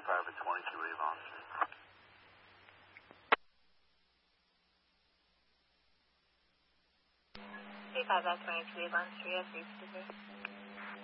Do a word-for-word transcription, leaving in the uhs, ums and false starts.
five at twenty-two Avon Street. three five at twenty-two Avon Street, yes, reached